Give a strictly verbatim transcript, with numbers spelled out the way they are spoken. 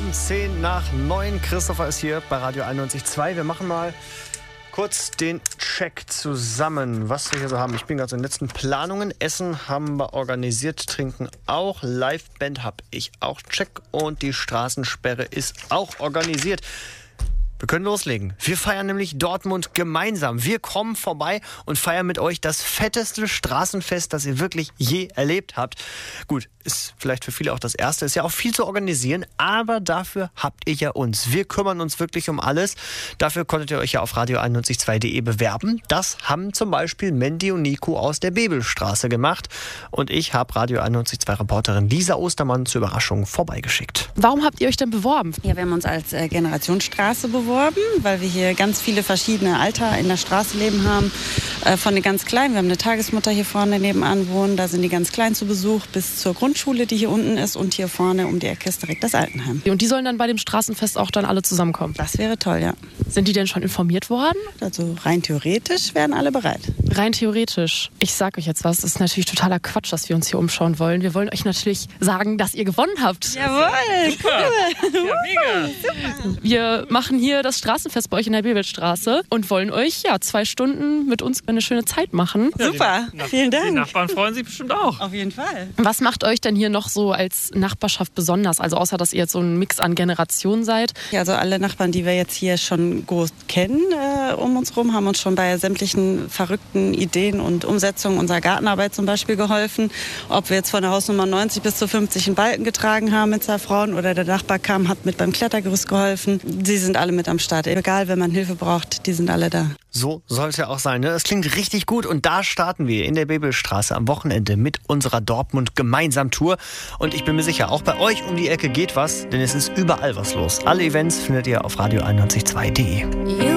Um zehn nach neun. Christopher ist hier bei Radio einundneunzig Komma zwei. Wir machen mal kurz den Check zusammen, was wir hier so haben. Ich bin gerade in den letzten Planungen. Essen haben wir organisiert, Trinken auch. Liveband habe ich auch. Check. Und die Straßensperre ist auch organisiert. Wir können loslegen. Wir feiern nämlich Dortmund gemeinsam. Wir kommen vorbei und feiern mit euch das fetteste Straßenfest, das ihr wirklich je erlebt habt. Gut, ist vielleicht für viele auch das erste. Ist ja auch viel zu organisieren, aber dafür habt ihr ja uns. Wir kümmern uns wirklich um alles. Dafür konntet ihr euch ja auf radio einundneunzig Komma zwei punkt de bewerben. Das haben zum Beispiel Mandy und Nico aus der Bebelstraße gemacht. Und ich habe Radio einundneunzig Komma zwei Reporterin Lisa Ostermann zur Überraschung vorbeigeschickt. Warum habt ihr euch denn beworben? Ja, wir haben uns als äh, Generationsstraße beworben. Weil wir hier ganz viele verschiedene Alter in der Straße leben haben. Äh, von den ganz Kleinen, wir haben eine Tagesmutter hier vorne nebenan wohnen, da sind die ganz Kleinen zu Besuch, bis zur Grundschule, die hier unten ist, und hier vorne um die Ecke ist direkt das Altenheim. Und die sollen dann bei dem Straßenfest auch dann alle zusammenkommen? Das wäre toll, ja. Sind die denn schon informiert worden? Also rein theoretisch wären alle bereit. Rein theoretisch. Ich sag euch jetzt was, es ist natürlich totaler Quatsch, dass wir uns hier umschauen wollen. Wir wollen euch natürlich sagen, dass ihr gewonnen habt. Jawohl, cool. Ja, mega. Super. Wir machen hier das Straßenfest bei euch in der Bebelstraße und wollen euch ja zwei Stunden mit uns eine schöne Zeit machen. Ja, super, die, vielen Dank. Die Nachbarn freuen sich bestimmt auch. Auf jeden Fall. Was macht euch denn hier noch so als Nachbarschaft besonders? Also außer, dass ihr jetzt so ein Mix an Generationen seid. Ja, also alle Nachbarn, die wir jetzt hier schon groß kennen äh, um uns rum, haben uns schon bei sämtlichen verrückten Ideen und Umsetzungen unserer Gartenarbeit zum Beispiel geholfen. Ob wir jetzt von der Hausnummer neunzig bis zu fünfzig einen Balken getragen haben mit zwei Frauen oder der Nachbar kam, hat mit beim Klettergerüst geholfen. Sie sind alle mit am Start. Egal, wenn man Hilfe braucht, die sind alle da. So soll es ja auch sein, ne? Das klingt richtig gut und da starten wir in der Bebelstraße am Wochenende mit unserer Dortmund-Gemeinsam-Tour. Und ich bin mir sicher, auch bei euch um die Ecke geht was, denn es ist überall was los. Alle Events findet ihr auf radio einundneunzig Komma zwei punkt de.